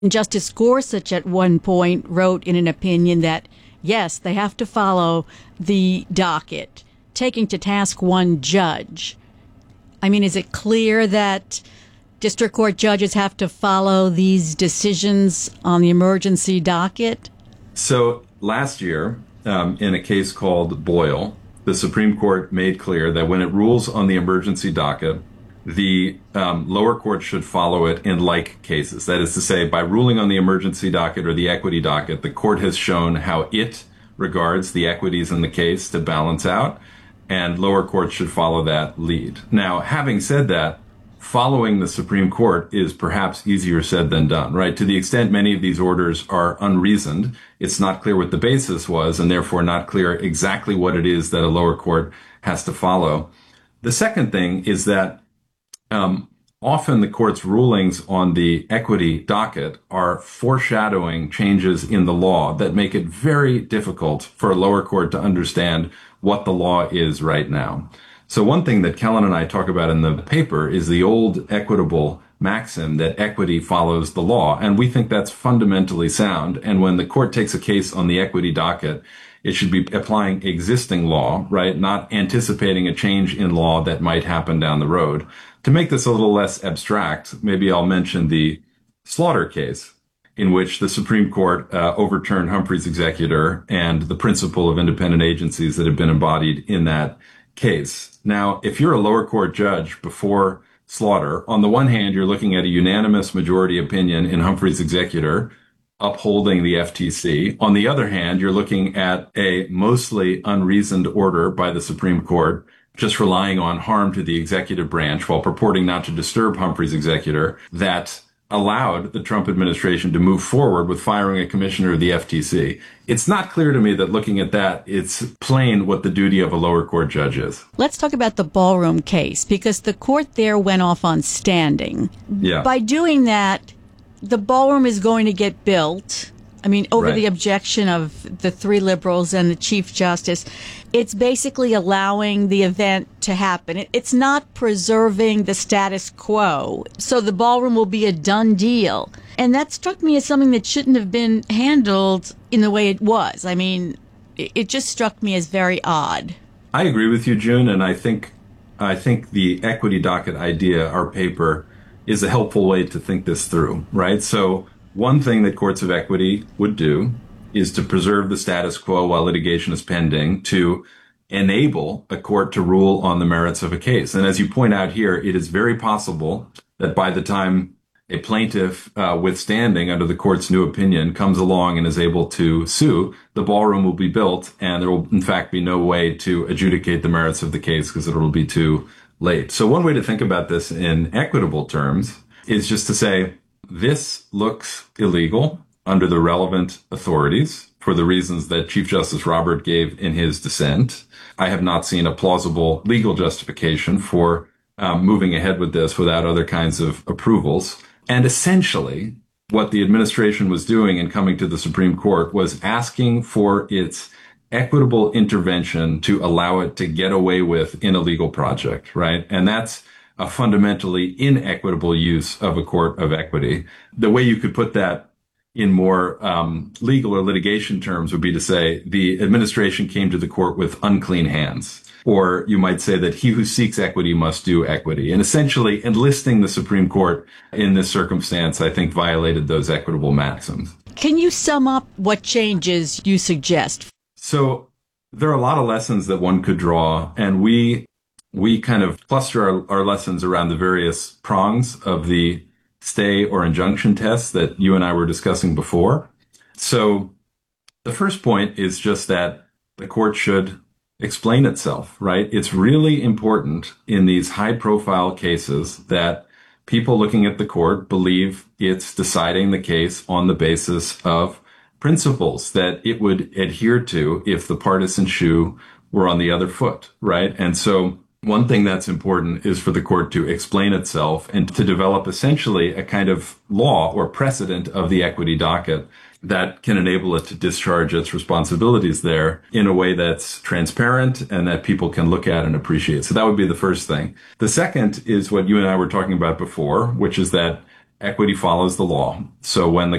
Justice Gorsuch at one point wrote in an opinion that, yes, they have to follow the docket, taking to task one judge. I mean, is it clear that district court judges have to follow these decisions on the emergency docket? So last year, in a case called Boyle, the Supreme Court made clear that when it rules on the emergency docket, the lower court should follow it in like cases. That is to say, by ruling on the emergency docket or the equity docket, the court has shown how it regards the equities in the case to balance out, and lower courts should follow that lead. Now, having said that, following the Supreme Court is perhaps easier said than done, right? To the extent many of these orders are unreasoned, it's not clear what the basis was, and therefore not clear exactly what it is that a lower court has to follow. The second thing is that often the court's rulings on the equity docket are foreshadowing changes in the law that make it very difficult for a lower court to understand what the law is right now. So one thing that Kellen and I talk about in the paper is the old equitable maxim that equity follows the law. And we think that's fundamentally sound. And when the court takes a case on the equity docket, it should be applying existing law, right? Not anticipating a change in law that might happen down the road. To make this a little less abstract, maybe I'll mention the Slaughter case, in which the Supreme Court overturned Humphrey's executor and the principle of independent agencies that have been embodied in that case. Now, if you're a lower court judge before Slaughter, on the one hand, you're looking at a unanimous majority opinion in Humphrey's executor upholding the FTC. On the other hand, you're looking at a mostly unreasoned order by the Supreme Court, just relying on harm to the executive branch while purporting not to disturb Humphrey's executor, that allowed the Trump administration to move forward with firing a commissioner of the FTC. It's not clear to me that looking at that, it's plain what the duty of a lower court judge is. Let's talk about the Ballroom case, because the court there went off on standing. Yeah. By doing that, the ballroom is going to get built. I mean, over Right. the objection of the three liberals and the Chief Justice, it's basically allowing the event to happen. It's not preserving the status quo. So the ballroom will be a done deal. And that struck me as something that shouldn't have been handled in the way it was. I mean, it just struck me as very odd. I agree with you, June, and I think the equity docket idea, our paper, is a helpful way to think this through, right? So one thing that courts of equity would do is to preserve the status quo while litigation is pending, to enable a court to rule on the merits of a case. And as you point out here, it is very possible that by the time a plaintiff withstanding under the court's new opinion comes along and is able to sue, the ballroom will be built, and there will in fact be no way to adjudicate the merits of the case because it will be too late. So one way to think about this in equitable terms is just to say, this looks illegal under the relevant authorities for the reasons that Chief Justice Robert gave in his dissent. I have not seen a plausible legal justification for moving ahead with this without other kinds of approvals. And essentially, what the administration was doing in coming to the Supreme Court was asking for its equitable intervention to allow it to get away with an illegal project, right? And that's a fundamentally inequitable use of a court of equity. The way you could put that in more legal or litigation terms would be to say the administration came to the court with unclean hands. Or you might say that he who seeks equity must do equity. And essentially enlisting the Supreme Court in this circumstance, I think, violated those equitable maxims. Can you sum up what changes you suggest? So there are a lot of lessons that one could draw, and we kind of cluster our lessons around the various prongs of the stay or injunction tests that you and I were discussing before. So the first point is just that the court should explain itself, right? It's really important in these high-profile cases that people looking at the court believe it's deciding the case on the basis of principles that it would adhere to if the partisan shoe were on the other foot, right? And so one thing that's important is for the court to explain itself and to develop essentially a kind of law or precedent of the equity docket that can enable it to discharge its responsibilities there in a way that's transparent and that people can look at and appreciate. So that would be the first thing. The second is what you and I were talking about before, which is that equity follows the law. So when the